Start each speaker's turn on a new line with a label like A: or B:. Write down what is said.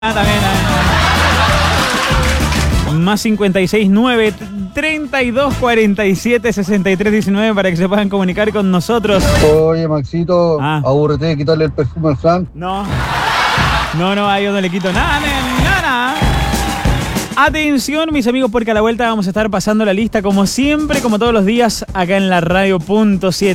A: También. Más 569 32 47 63 19 para que se puedan comunicar con nosotros.
B: Oye, Maxito, abúrrete de quitarle el perfume al Frank.
A: No, a ellos no le quito nada. Atención, mis amigos, porque a la vuelta vamos a estar pasando la lista como siempre, como todos los días, acá en la Radio Punto 7.